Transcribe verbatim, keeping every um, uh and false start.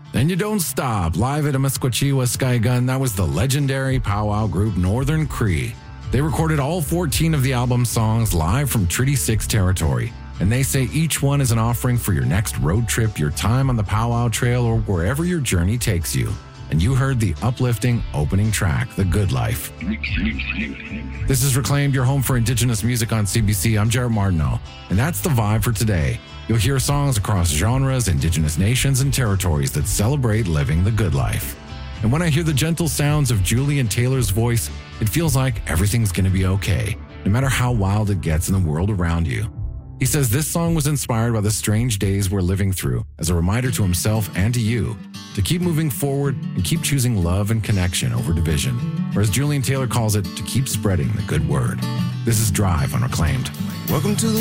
And You Don't Stop, live at Amasquatchie, Sky Gun. That was the legendary powwow group Northern Cree. They recorded all fourteen of the album's songs live from Treaty six territory. And they say each one is an offering for your next road trip, your time on the powwow trail, or wherever your journey takes you. And you heard the uplifting opening track, The Good Life. This is Reclaimed, your home for Indigenous music on C B C. I'm Jared Martineau, and that's the vibe for today. You'll hear songs across genres, Indigenous nations, and territories that celebrate living the good life. And when I hear the gentle sounds of Julian Taylor's voice, it feels like everything's going to be okay, no matter how wild it gets in the world around you. He says this song was inspired by the strange days we're living through as a reminder to himself and to you to keep moving forward and keep choosing love and connection over division, or as Julian Taylor calls it, to keep spreading the good word. This is Drive on Reclaimed. Welcome to the